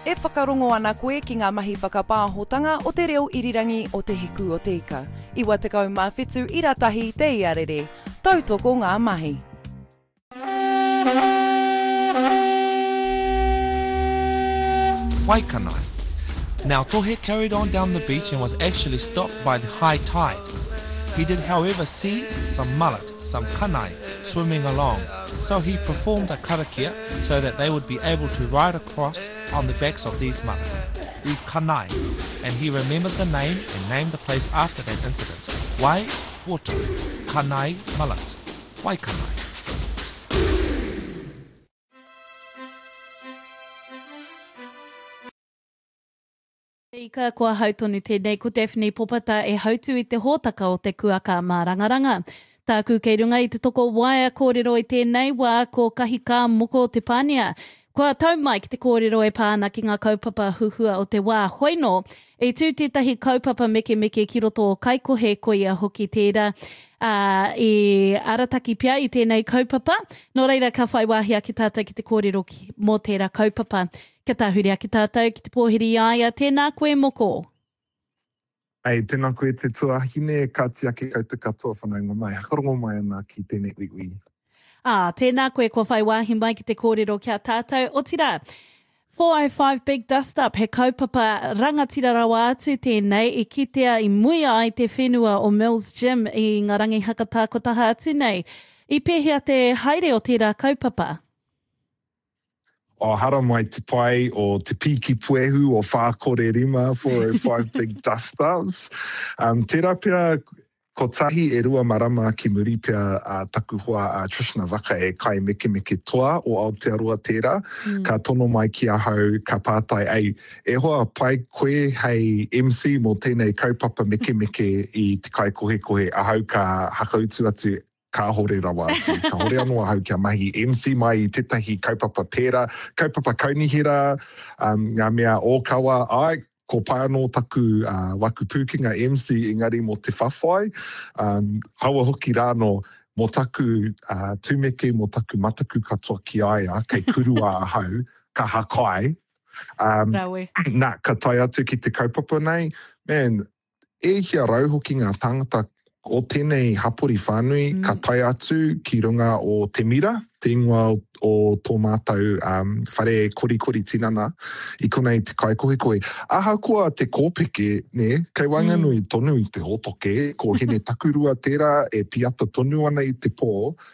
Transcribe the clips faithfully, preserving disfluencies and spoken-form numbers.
E whakarongo ana koe ki ngā mahi whakapāhotanga o te reo irirangi o te hiku o te ika. Iwa te kau mā whetū i ratahi te iarere. Tautoko ngā mahi. Waikanai. Now Tohe carried on down the beach and was actually stopped by the high tide. He did, however, see some mullet, some kanai, swimming along. So he performed a karakia so that they would be able to ride across on the backs of these mullet, these kanai. And he remembered the name and named the place after that incident. Wai Water, Kanai Mullet, Waikanai. Ika kua hautonu tēnei ko Daphne Popata e hautu i te hōtaka o te kuaka mā rangaranga. Tāku kei runga i te toko waia kōrero i tēnei wā ko kahi kā moko o te pānia. Kua tau mai ki te kōrero e pāna ki ngā kaupapa huhua o te wā hoino. E tū tētahi kaupapa meke meke ki roto o kaikohe ko ia hoki tērā. Uh, e arataki pia i tēnei kaupapa. Nō reira ka whai wāhia ki tātou ki te kōrero ki, mō tērā kaupapa. Kia tāhuria ki tātou ki te pōhiri aia. Tēnā koe moko. Ai, tēnā koe te tuahine e kātia ki kau te katoa whanaunga mai. Hakarongo mai ana ki tēnei iwi. Ah, tēnā koe kua whai wāhi mai ki te kōrero kia tātou. O tira, four oh five Big Dust Up, he kaupapa rangatira rawa atu tēnei i kitea i muia ai te whenua o Mills Gym i ngā rangi hakata kotaha atu nei. I pēhea te haere o tērā kaupapa. O hara mai te pai o te piki puehu o whākore rima, four oh five Big Dust Ups. Um, tērā pia ko tahi e rua marama ki muri pia uh, taku hoa a uh, Trishna Waka e kai meke meke toa o Aotearoa tērā. Mm. Ka tono mai ki ahau ka pātai ai. E hoa pai koe hei M C mō tēnei kaupapa meke meke i te kai kohe kohe ahau ka hakautu atu ka hore rawa atu. Ka hore anō ahau kia mahi M C mai i tētahi kaupapa pēra, kaupapa kaunihira, um, ngā mea o kawa, ai, ko pai anō taku uh, waku pūkinga M C engari mō te whawhai. Um, haua hoki rāno mō taku uh, tūmeke, mō taku mataku katoa ki aia, kei kurua ahau, ka hakai. Um, nā, ka tai atu ki te kaupapa nei, man, e hia rau hoki ngā tangata o tēnei hapori whānui, mm. ka tai atu ki runga o te mira, te ingoa o, o tō mātou um, whare kori-kori tinana, i konei te kai kohe koe. Aha kua te kōpeke, ne, kei wanganui mm. tonu i te hotoke, ko hene takurua tērā e piata tonu ana i te pō,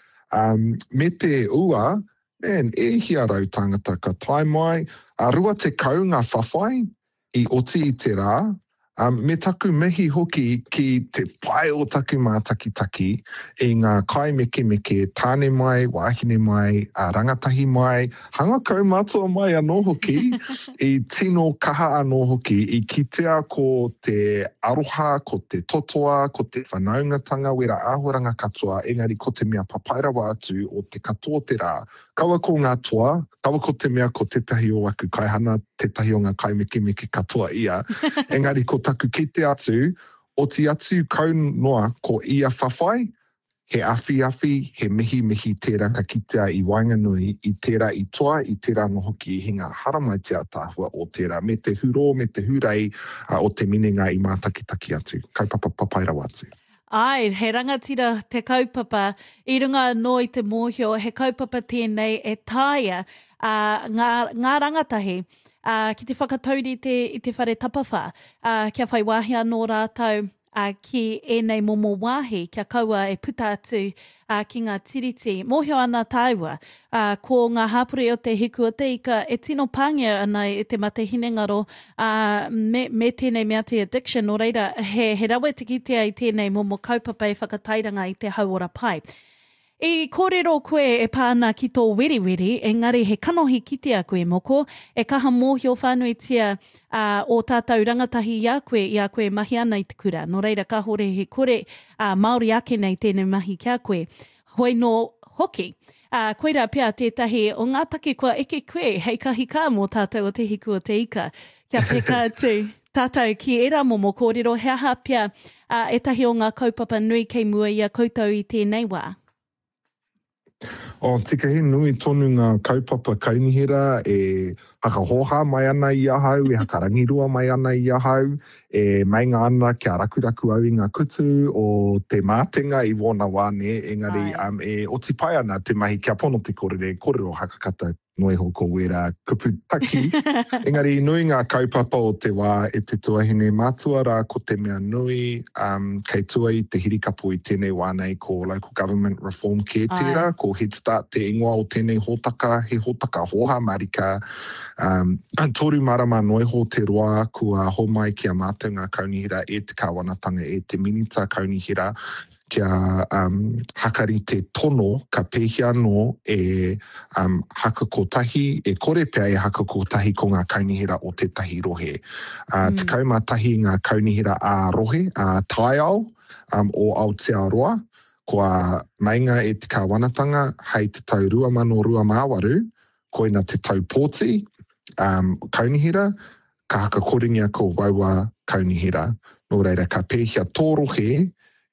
um, me te ua, man, e hia rau tangata ka tai mai, a rua te kau ngā whawhai, i oti i te rā, Um, me taku mihi hoki ki te pai o taku mātakitaki e ngā kai meke meke tāne mai, wāhine mai, a rangatahi mai, hanga kau mātua mai anō hoki, i tino kaha anō hoki, i kitea ko te aroha, ko te totoa, ko te whanaungatanga, wera āhoranga katoa, engari ko te mea papairawa atu o te katoa te rā. Kaua ko ngā toa, kaua ko te mea ko tetahi o aku kaihana, tetahi o ngā kai meke meke katoa ia. Engari ko taku kite atu, o ti atu kau noa ko ia whawhai, he awhi awhi, he mihi mihi tērā ka kitea i Wainganui, i tērā i toa, i tērā no hoki i hinga haramai te tāhua o tērā, me te huro, me te hurei uh, o te minenga i mātakitaki atu. Kaupapa papairawa atu. Ai, he rangatira te kaupapa, i runga no i te mōhio, he kaupapa tēnei e tāia uh, ngā, ngā rangatahi. Uh, ki te whakatauri te, i te whare tapawha, uh, kia whai wāhi anō rātau uh, ki ēnei momo wāhi, kia kaua e puta atu uh, ki ngā tiriti. Mōhio ana tāua, uh, ko ngā hapuri o te hiku o te ika, e tino pāngia ana i te mate hinengaro uh, me, me tēnei mea te addiction, o reira, he, he rawe te kitea i tēnei momo kaupapa e whakatairanga i te hauora pai. I kōrero koe e pāna ki tō weriweri, engari he kanohi kitea koe moko, e kaha mōhio whānui tia uh, o tātou rangatahi i a koe, i a koe mahi ana i te kura. Nō reira ka hore he kore uh, Māori ake nei tēnei mahi kia koe. Hoi no hoki. Uh, koeira pia tētahi o ngā take kua eke koe, hei kahi kā mō tātou o te hiku o te ika. Kia peka atu. Tātou ki era momo kōrero, he aha pia uh, e tahi o ngā kaupapa nui kei mua i a koutou i tēnei wā. O tika he nui tonu ngā kaupapa kaunihira e hakahoha mai ana i ahau, e hakarangirua mai ana i ahau, e mainga ana kia rakuraku au i ngā kutu o te mātenga i wona wane, engari um, e oti pai ana te mahi kia pono te korere, korero hakakata noe hoko wera kupu taki. Engari nui ngā kaupapa o te wā e te tuahine mātua rā ko te mea nui um, kei tua i te hirikapu i tēnei wānei ko Local Government Reform Care tērā, ko Head Start te ingoa o tēnei hōtaka, he hōtaka hoha marika. Um, toru marama noe ho te roa kua homai kia mātou ngā kaunihira e te kāwanatanga e te minita kaunihira kia um, hakari te tono ka pēhia no e um, haka kotahi, e kore pia e haka kotahi ko ngā kaunihira o te tahi rohe. Uh, mm. Te kaumatahi ngā kaunihira a rohe, a taiao um, o Aotearoa, kua mainga e te kāwanatanga hei te tau rua mano rua māwaru, koina te tau pōti, um, kaunihira, ka haka koringia ko waua kaunihira. Nō reira, ka pēhia tō rohe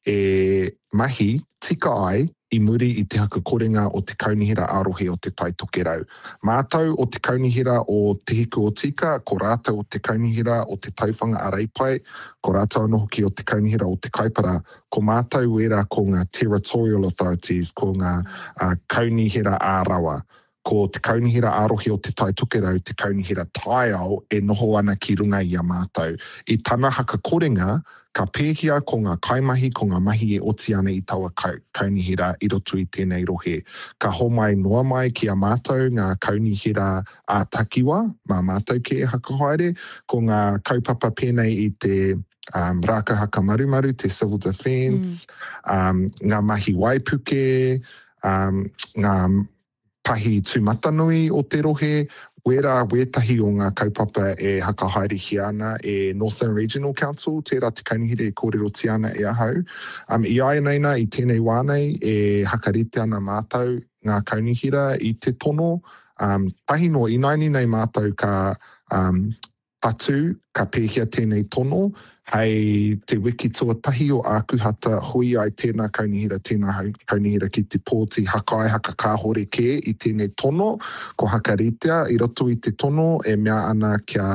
e mahi tika ai i muri i te haka korenga o te kaunihira arohe o te tai tokerau. Mātou o te kaunihira o te hiku o tika, ko rātou o te kaunihira o te tauwhanga areipai, ko rātou anō hoki o te kaunihira o te kaipara, ko mātou wera ko ngā territorial authorities, ko ngā uh, kaunihira ārawa. Ko te kaunihira arohi o te tai tokerau, te kaunihira taiao e noho ana ki runga i a mātou. I tana haka korenga, ka pēhia ko ngā kaimahi, ko ngā mahi e oti ana i taua kaunihira i roto i tēnei rohe. Ka homai noa mai ki a mātou ngā kaunihira a takiwa, mā mātou ke e haka haere, ko ngā kaupapa pēnei i te um, rāka haka marumaru, te civil defence, mm. um, ngā mahi waipuke, um, ngā pahi tūmatanui o te rohe, wera wetahi o ngā kaupapa e haka haere hi ana e Northern Regional Council, tērā te kaunihira e kōrero ti ana e ahau. Um, I aia neina i tēnei wānei e hakarite ana mātou ngā kaunihira i te tono. Um, pahi no inaini nei mātou ka um, patu, ka pēhia tēnei tono, hei te wiki tuatahi o ākuhata hui ai tēnā kaunihira, tēnā kaunihira ki te pōti hakai haka kāhore ke i tēnei tono, ko hakaritea i roto i te tono e mea ana kia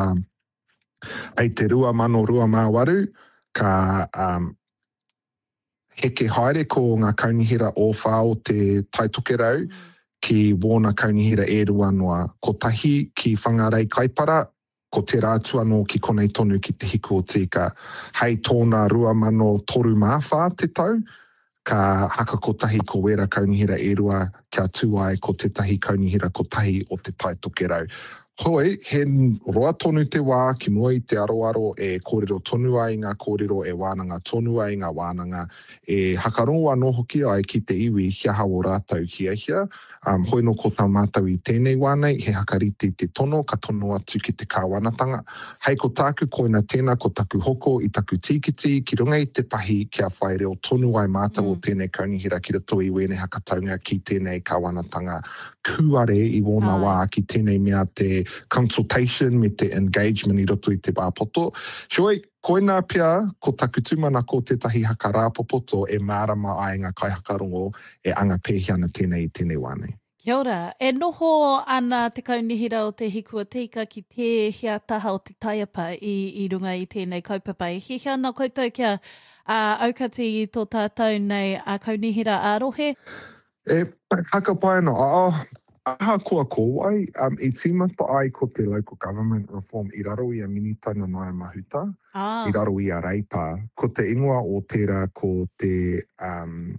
ai te rua mano rua māwaru, ka um, heke haere ko ngā kaunihira o whao te taitokerau ki wōna kaunihira e rua noa, ko tahi ki whangarei kaipara, ko te rātua no ki konei tonu ki te hiku o tika. Hei tōna rua mano toru māwha te tau, ka haka ko tahi ko wera kaunihira e rua kia tuai ko te tahi kaunihira ko tahi o te tai tokerau. Hoi, he roa tonu te wā ki mua i te aroaro e kōrero tonu ai ngā kōrero e wānanga tonu ai ngā wānanga e hakarongoa no hoki ai ki te iwi hia hao rātau hia hia. Um, hoi no ko tā mātau i tēnei wānei, he hakarite te tono, ka tono atu ki te kāwanatanga. Hei ko tāku koina tēnā ko taku hoko i taku tīkiti, ki runga i te pahi kia whae reo tonu ai mātau mm. o tēnei kaunihira ki roto i wēnei hakataunga ki tēnei kāwanatanga kuare i wōna wā ki tēnei mea te consultation me te engagement i roto i te pāpoto. Shoi, koina pia ko taku tūmana ko tētahi haka rāpopoto e mārama ai ngā kaihakarongo e anga pēhiana tēnei i tēnei wānei. Kia ora, e noho ana te kaunihira o te hikua teika ki te hea taha o te taiapa i, i runga i tēnei kaupapa. E hi hea nā koutou kia uh, aukati i tō tātou nei a kaunihira a rohe? E haka pai no, oh, aha kua kōwai, um, i tīmata ai ko te Local Government Reform i raro i a minitaina noa mahuta, ah. i raro i a reipa. Ko te ingoa o tērā ko te, um,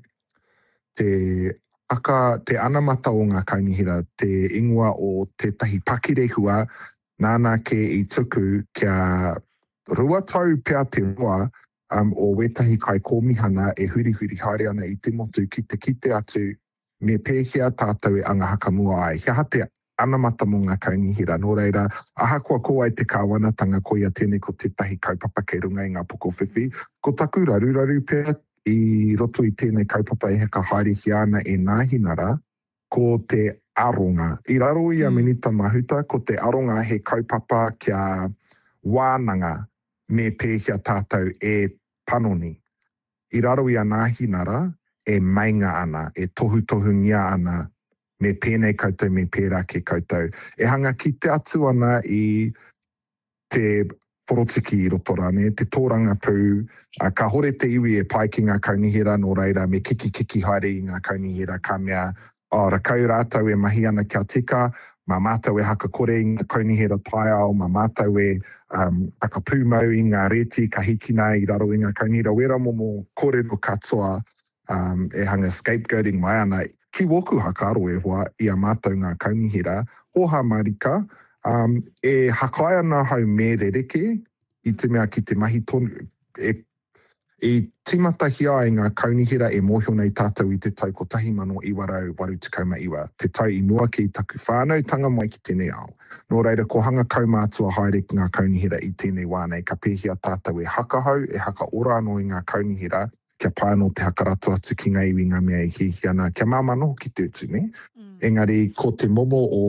te aka, te anamata o ngā kaunihira, te ingoa o te tahi pakirehua, nāna ke i tuku kia rua tau pia te roa um, o wetahi kai kōmihana e huri huri haere ana i te motu ki te kite atu me pēhia tātou e anga haka mua ai. Kia hate anamata mo ngā kaunihira. Nō reira, aha kua ko ai te kāwanatanga ko ia tēnei ko te tahi kaupapa kei runga i ngā poko whiwhi. Ko taku raru raru pēr i roto i tēnei kaupapa e heka haere hi ana e nāhinara ko te aronga. I raro i a minita mahuta, ko te aronga he kaupapa kia wānanga me pēhia tātou e panoni. I raro i a nāhinara, e mainga ana, e tohu tohungia ana, me pēnei koutou, me pērā ke koutou. E hanga ki te atu ana i te porotiki i roto rane, te tōranga pū, uh, ka hore te iwi e pai ki ngā kaunihira, nō reira me kiki kiki haere i ngā kaunihira, ka mea, o rakau rātou e mahi ana kia tika, mā mātou e haka kore i ngā kaunihira tai ao, mā mātou e um, haka pūmau i ngā reti, ka hikina i raro i ngā kaunihira, wera momo kōrero katoa, um, e hanga scapegoating mai ana, ki woku haka aro e hoa i a mātou ngā kaunihira, hoha marika, Um, e hakai ana hau me rereke i te mea ki te mahi tonu, e, e timatahia e ngā kaunihira e mōhio nei tātou i te tau ko tahi mano i warau waru tikau iwa, te tau i mua ki i taku whānau tanga mai ki tēnei ao. Nō reira, ko hanga kaumātua haere ki ngā kaunihira i tēnei wānei, ka pēhia tātou e hakahau, e haka ora anō i ngā kaunihira, kia pai anō te hakaratu atu ki ngā iwi ngā mea i hihi ana, kia māmanoho ki te utu, ne? Mm. Engari, ko te momo o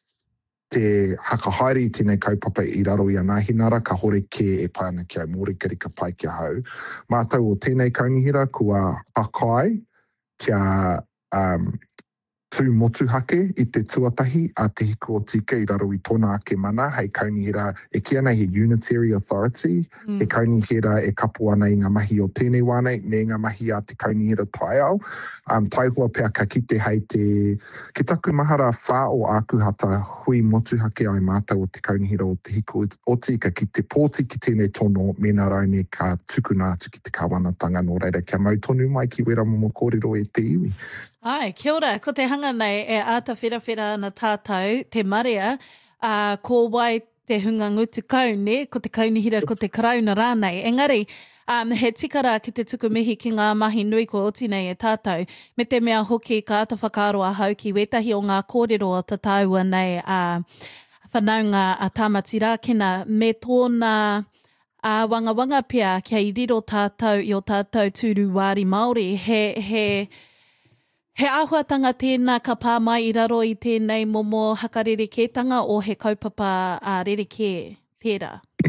te hakahaere i tēnei kaupapa i raro i a Ngāhinara, ka hore ke e pai ana kia mōrikari ka pai kia hau. Mātou o tēnei kaunihira kua hakai kia um, tū motu hake i te tuatahi a te hiku o tika i raro i tōna ake mana, hei kaunihira e ki ana he unitary authority, mm. he kaunihira e kapu ana i ngā mahi o tēnei wānei, me ngā mahi a te kaunihira tai ao. Um, taihua pia ka kite hei te, ki taku mahara whā o ākuhata hui motu hake ai mātou o te kaunihira o te hiku o tika ki te pōti ki tēnei tono, me nā raune ka tukuna atu ki te kāwanatanga, nō reira kia mau tonu mai ki wera momo kōrero e te iwi. Ai, kia ora, ko te hanga nei e āta whirawhira na tātou, te marea, uh, ko wai te hunga ngutu kaune, ko te kaunihira, ko te karauna rānei. Engari, um, he tikara ki te tukumihi ki ngā mahi nui ko oti nei e tātou, me te mea hoki ka ata whakaaro a hau ki wetahi o ngā kōrero o tataua nei a uh, whanaunga a tāmati rākena, me tōna a uh, wanga wanga pia kia i riro tātou i o tātou tūru wāri Māori, he... he He āhuatanga tēnā ka pā mai i raro i tēnei momo hakareriketanga o he kaupapa a rereke tērā?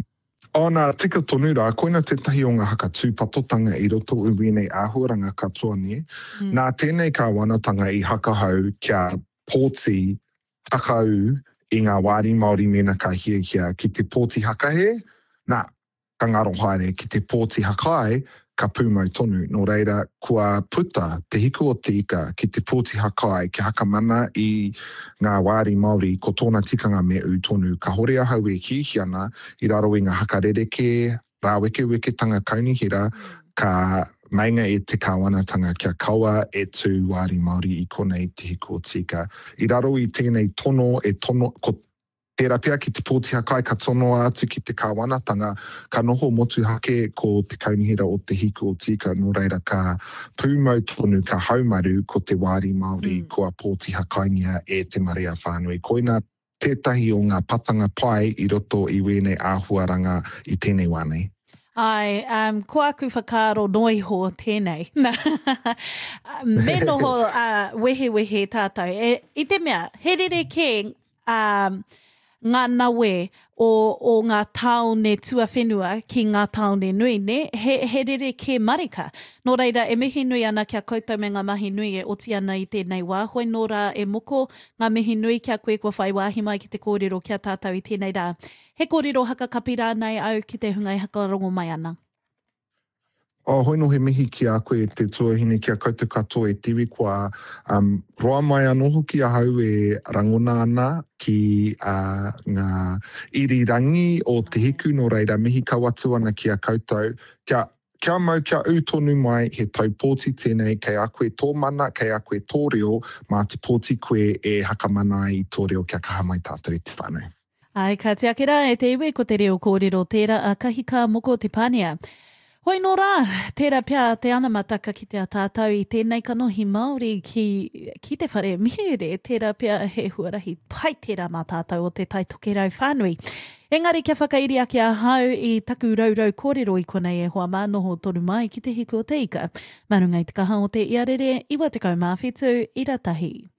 O nā tika tonu rā, koina tētahi o ngā haka tūpatotanga i roto uwi nei āhuaranga katoa ne. Mm. Nā tēnei ka wanatanga i hakahau kia pōti hakau i ngā wāri Māori mena ka hiahia ki te pōti hakahe, nā, ka ngaro haere ki te pōti hakai, ka pūmau tonu. Nō reira, kua puta te hiku o te ika ki te pōti hakai ki haka mana i ngā wāri Māori ko tōna tikanga me u tonu. Ka hore ahau e hihi ana i raro i ngā hakarereke, rā weke weke tanga kaunihira, ka mainga e te kāwanatanga kia kaua e tū wāri Māori i konei te hiku o tika. I raro i tēnei tono e tono, ko tērā pia ki te pōti hakai ka tono atu ki te kāwanatanga, ka noho motu hake ko te kaunihira o te hiku o tika, nō reira ka pūmau tonu, ka haumaru ko te wāri Māori, mm. kua pōti hakaingia e te marea whānui. Koina tētahi o ngā patanga pai i roto i wēnei āhuaranga i tēnei wānei. Ai, um, ko aku whakaaro noiho tēnei. Me noho uh, wehe wehe tātou. E, I te mea, he rereke um, ngā nawe o, o ngā taone tua whenua ki ngā taone nui, ne? He, he rere ke marika. Nō reira, e mihi nui ana kia koutou me ngā mahi nui e oti ana i tēnei wā. Hoi nō rā e moko ngā mihi nui kia koe kua whai wāhi mai ki te kōrero kia tātou i tēnei rā. He kōrero haka kapira nei au ki te hungai haka rongo mai ana. O hoi no he mihi ki a koe te tuahine kia koutou katoa e tiwi kua um, roa mai anō hoki a hau e rangona ana ki uh, ngā irirangi o te hiku no reira mihi kawatu ana ki a koutou. Kia, kia mau kia utonu mai he taupōti tēnei kei a koe tō mana, kei a koe tō reo, mā te pōti koe e hakamana i tō reo kia kaha mai tātou i te whānau. Ai, ka te akera e te iwi ko te reo kōrero tērā a kahika moko te pānea. Hoi nō rā, tērā pia te ana mataka ki te atātau i tēnei kanohi Māori ki, ki te whare mihere, tērā pia he huarahi pai tērā mā tātau o te taitokerau whānui. Engari kia whakairi ake a hau i taku raurau kōrero i konei e hoa mānoho tonu mai ki te hiku o te ika. Marungai te kaha o te iarere, iwa te kaumāwhitu, i ratahi.